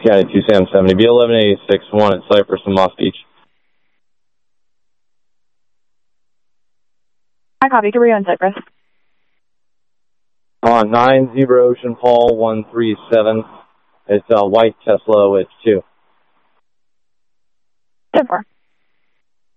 County 2 Sam 70, B1186-1 at Cypress and Moss Beach. I copy. Can we on Cypress? On 90 Ocean Paul 137. It's White Tesla, it's 2. 10-4.